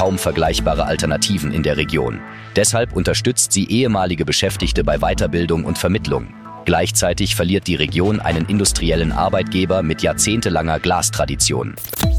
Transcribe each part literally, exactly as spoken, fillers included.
kaum vergleichbare Alternativen in der Region. Deshalb unterstützt sie ehemalige Beschäftigte bei Weiterbildung und Vermittlung. Gleichzeitig verliert die Region einen industriellen Arbeitgeber mit jahrzehntelanger Glastradition.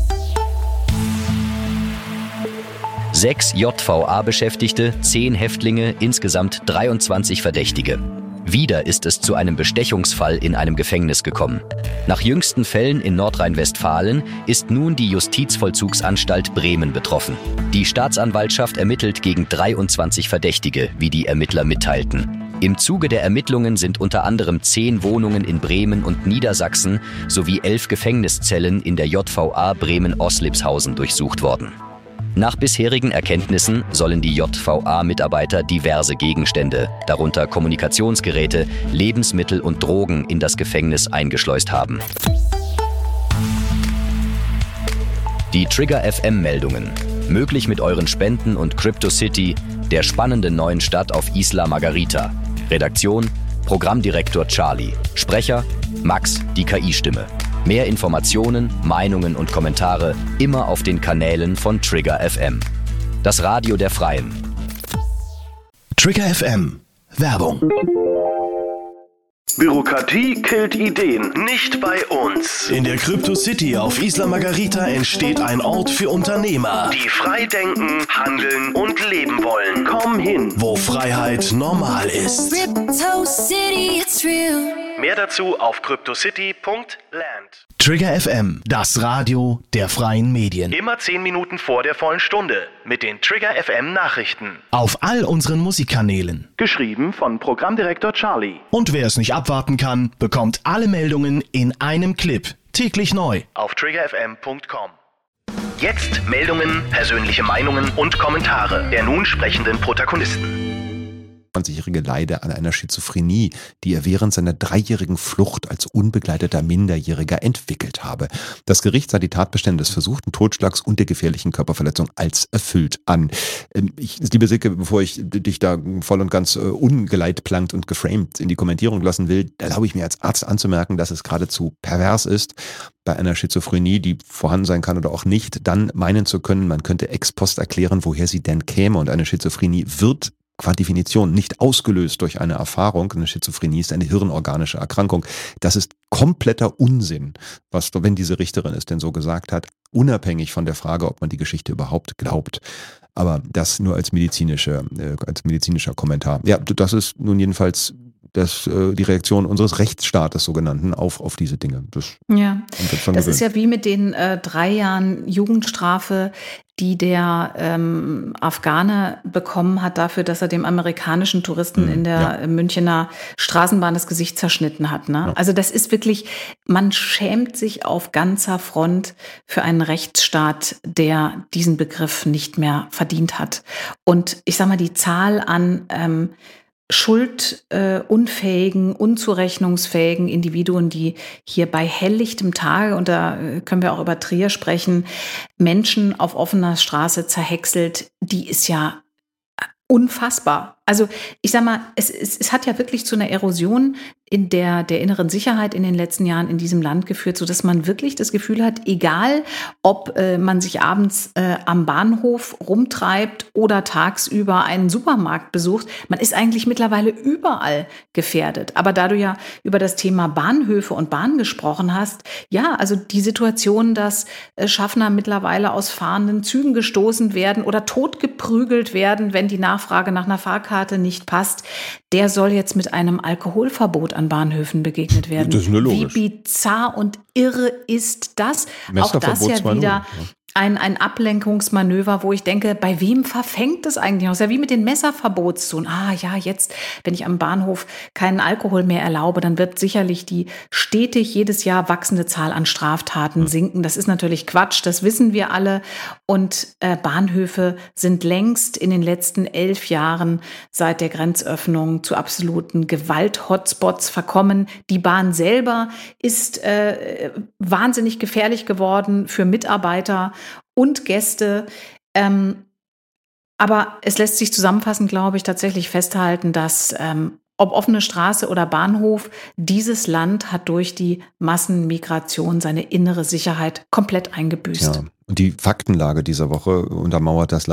Sechs J V A-Beschäftigte, zehn Häftlinge, insgesamt dreiundzwanzig Verdächtige. Wieder ist es zu einem Bestechungsfall in einem Gefängnis gekommen. Nach jüngsten Fällen in Nordrhein-Westfalen ist nun die Justizvollzugsanstalt Bremen betroffen. Die Staatsanwaltschaft ermittelt gegen dreiundzwanzig Verdächtige, wie die Ermittler mitteilten. Im Zuge der Ermittlungen sind unter anderem zehn Wohnungen in Bremen und Niedersachsen sowie elf Gefängniszellen in der J V A Bremen-Oslipshausen durchsucht worden. Nach bisherigen Erkenntnissen sollen die J V A-Mitarbeiter diverse Gegenstände, darunter Kommunikationsgeräte, Lebensmittel und Drogen, in das Gefängnis eingeschleust haben. Die Trigger F M-Meldungen. Möglich mit euren Spenden und CryptoCity, der spannenden neuen Stadt auf Isla Margarita. Redaktion: Programmdirektor Charlie. Sprecher: Max, die K I-Stimme. Mehr Informationen, Meinungen und Kommentare immer auf den Kanälen von Trigger F M. Das Radio der Freien. Trigger F M. Werbung. Bürokratie killt Ideen, nicht bei uns. In der Crypto City auf Isla Margarita entsteht ein Ort für Unternehmer, die frei denken, handeln und leben wollen. Komm hin, wo Freiheit normal ist. Crypto City, it's real. Mehr dazu auf cryptocity punkt land. Trigger F M, das Radio der freien Medien. Immer zehn Minuten vor der vollen Stunde mit den Trigger F M Nachrichten. Auf all unseren Musikkanälen. Geschrieben von Programmdirektor Charlie. Und wer es nicht abwarten kann, bekommt alle Meldungen in einem Clip. Täglich neu. Auf trigger f m punkt com. Jetzt Meldungen, persönliche Meinungen und Kommentare der nun sprechenden Protagonisten. Der zwanzigjährige leide an einer Schizophrenie, die er während seiner dreijährigen Flucht als unbegleiteter Minderjähriger entwickelt habe. Das Gericht sah die Tatbestände des versuchten Totschlags und der gefährlichen Körperverletzung als erfüllt an. Ich, liebe Silke, bevor ich dich da voll und ganz ungeleitplankt und geframed in die Kommentierung lassen will, erlaube ich mir als Arzt anzumerken, dass es geradezu pervers ist, bei einer Schizophrenie, die vorhanden sein kann oder auch nicht, dann meinen zu können, man könnte ex post erklären, woher sie denn käme. Und eine Schizophrenie wird qua Definition nicht ausgelöst durch eine Erfahrung. Eine Schizophrenie ist eine hirnorganische Erkrankung. Das ist kompletter Unsinn, was, wenn diese Richterin es denn so gesagt hat, unabhängig von der Frage, ob man die Geschichte überhaupt glaubt. Aber das nur als medizinische, äh, als medizinischer Kommentar. Ja, das ist nun jedenfalls das, äh, die Reaktion unseres Rechtsstaates sogenannten auf, auf diese Dinge. Das, ja, das ist ja wie mit den äh, drei Jahren Jugendstrafe, die der ähm, Afghane bekommen hat dafür, dass er dem amerikanischen Touristen mhm, in der ja. Münchener Straßenbahn das Gesicht zerschnitten hat. Ne? Ja. Also das ist wirklich, man schämt sich auf ganzer Front für einen Rechtsstaat, der diesen Begriff nicht mehr verdient hat. Und ich sag mal, die Zahl an ähm, schuldunfähigen, äh, unzurechnungsfähigen Individuen, die hier bei helllichtem Tage, und da können wir auch über Trier sprechen, Menschen auf offener Straße zerhäckselt, die ist ja unfassbar. Also ich sag mal, es, es, es hat ja wirklich zu einer Erosion in der, der inneren Sicherheit in den letzten Jahren in diesem Land geführt, sodass man wirklich das Gefühl hat, egal ob äh, man sich abends äh, am Bahnhof rumtreibt oder tagsüber einen Supermarkt besucht, man ist eigentlich mittlerweile überall gefährdet. Aber da du ja über das Thema Bahnhöfe und Bahn gesprochen hast, ja, also die Situation, dass äh, Schaffner mittlerweile aus fahrenden Zügen gestoßen werden oder totgeprügelt werden, wenn die Nachfrage nach einer Fahrkarte nicht passt, der soll jetzt mit einem Alkoholverbot an Bahnhöfen begegnet werden. Das ist nur logisch. Wie bizarr und irre ist das? Auch das ja wieder ein, ein Ablenkungsmanöver, wo ich denke, bei wem verfängt das eigentlich noch? Das ist ja wie mit den Messerverbotszonen. Ah ja, jetzt, wenn ich am Bahnhof keinen Alkohol mehr erlaube, dann wird sicherlich die stetig jedes Jahr wachsende Zahl an Straftaten hm. sinken. Das ist natürlich Quatsch, das wissen wir alle. Und äh, Bahnhöfe sind längst in den letzten elf Jahren seit der Grenzöffnung zu absoluten Gewalt-Hotspots verkommen. Die Bahn selber ist äh, wahnsinnig gefährlich geworden für Mitarbeiter und Gäste. Ähm, aber es lässt sich zusammenfassend, glaube ich, tatsächlich festhalten, dass ähm, ob offene Straße oder Bahnhof, dieses Land hat durch die Massenmigration seine innere Sicherheit komplett eingebüßt. Ja. Und die Faktenlage dieser Woche untermauert das